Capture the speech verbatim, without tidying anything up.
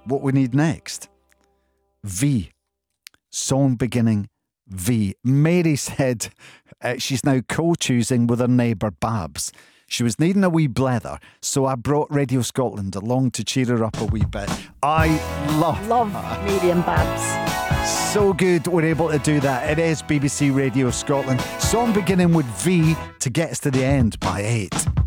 what we need next. V. Song beginning V. Mary said uh, she's now co-choosing with her neighbour Babs. She was needing a wee blether, so I brought Radio Scotland along to cheer her up a wee bit. I love Love Mary and Babs. So good we're able to do that. It is B B C Radio Scotland. Song beginning with V to get us to the end by eight.